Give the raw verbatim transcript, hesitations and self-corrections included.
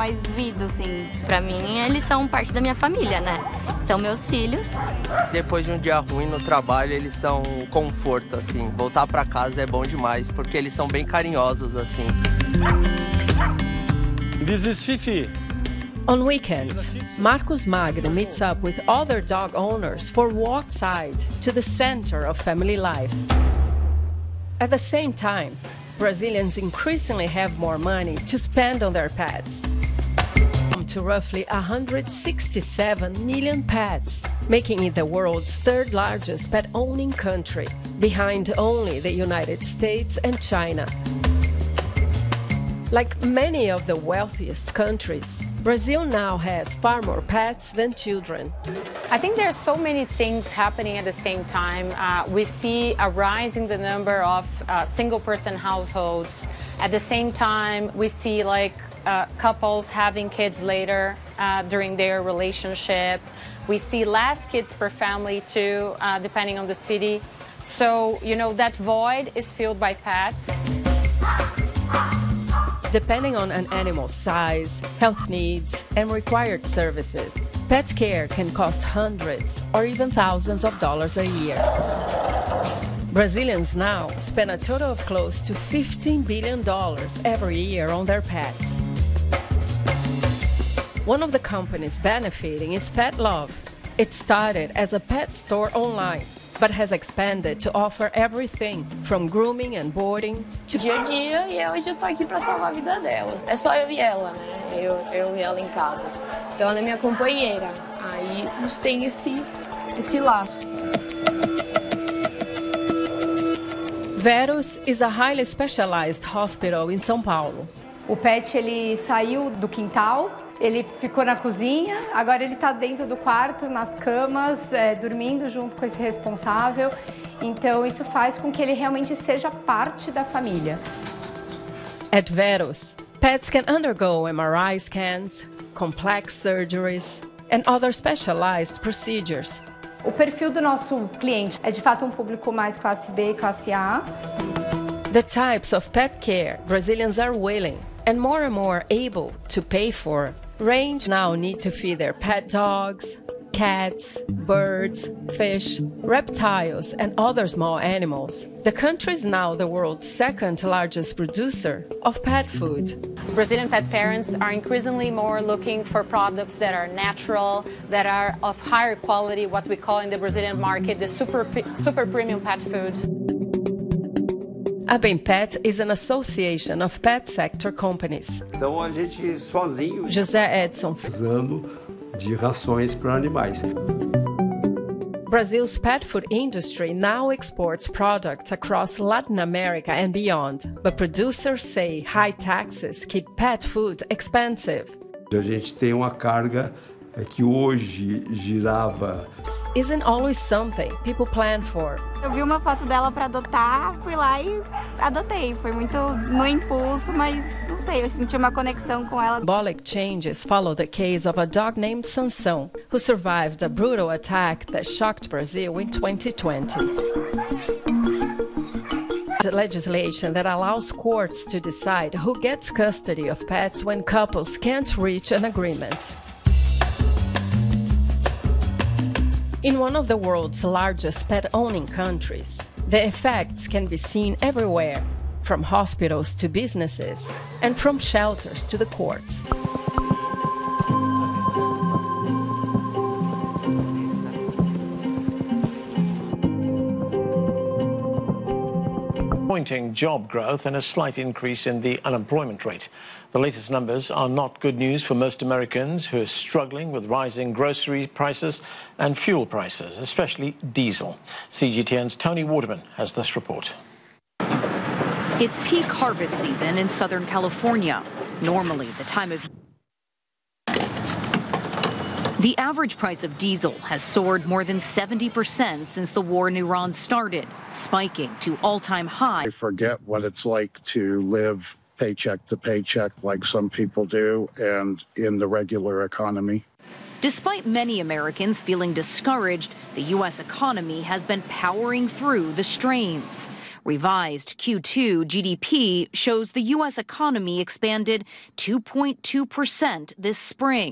mais vida, assim. Pra mim, eles são parte da minha família, né? São meus filhos. Depois de um dia ruim no trabalho, eles são um conforto, assim. Voltar pra casa é bom demais, porque eles são bem carinhosos, assim. This is Fifi. On weekends, Marcos Magre meets up with other dog owners for walk side to the center of family life. At the same time, Brazilians increasingly have more money to spend on their pets. To roughly one hundred sixty-seven million pets, making it the world's third largest pet-owning country, behind only the United States and China. Like many of the wealthiest countries, Brazil now has far more pets than children. I think there are so many things happening at the same time. Uh, we see a rise in the number of uh, single-person households. At the same time, we see like uh, couples having kids later uh, during their relationship. We see less kids per family too, uh, depending on the city. So, you know, that void is filled by pets. Depending on an animal's size, health needs, and required services, pet care can cost hundreds or even thousands of dollars a year. Brazilians now spend a total of close to fifteen billion dollars every year on their pets. One of the companies benefiting is Pet Love. It started as a pet store online, but has expanded to offer everything from grooming and boarding to dia a dia, e hoje eu tô aqui para salvar a vida dela. É só eu e ela, né? Eu, eu e ela em casa. Então ela é minha companheira. Aí a gente tem esse, esse laço. Verus is a highly specialized hospital in São Paulo. O pet, ele saiu do quintal, ele ficou na cozinha, agora ele está dentro do quarto, nas camas, é, dormindo junto com esse responsável. Então isso faz com que ele realmente seja parte da família. At Verus, pets can undergo M R I scans, complex surgeries, and other specialized procedures. O perfil do nosso cliente é de fato um público mais classe B e classe A. The types of pet care Brazilians are willing and more and more able to pay for range. Now need to feed their pet dogs, cats, birds, fish, reptiles, and other small animals. The country is now the world's second largest producer of pet food. Brazilian pet parents are increasingly more looking for products that are natural, that are of higher quality, what we call in the Brazilian market the super, super premium pet food. ABEMPET is an association of pet sector companies. Então a gente sozinho José Edson usando de rações para animais. Brazil's pet food industry now exports products across Latin America and beyond, but producers say high taxes keep pet food expensive. A gente tem uma carga é que hoje girava. Isn't always something people plan for. Eu vi uma foto dela para adotar, fui lá e adotei. Foi muito no impulso, mas não sei, eu senti uma conexão com ela. Symbolic changes follow the case of a dog named Sansão, who survived a brutal attack that shocked Brazil in twenty twenty. The legislation that allows courts to decide who gets custody of pets when couples can't reach an agreement. In one of the world's largest pet-owning countries, the effects can be seen everywhere, from hospitals to businesses, and from shelters to the courts. Disappointing job growth and a slight increase in the unemployment rate. The latest numbers are not good news for most Americans who are struggling with rising grocery prices and fuel prices, especially diesel. C G T N's Tony Waterman has this report. It's peak harvest season in Southern California, normally the time of The average price of diesel has soared more than seventy percent since the war in Iran started, spiking to all-time high. I forget what it's like to live paycheck to paycheck like some people do and in the regular economy. Despite many Americans feeling discouraged, the U S economy has been powering through the strains. Revised Q two G D P shows the U S economy expanded two point two percent this spring.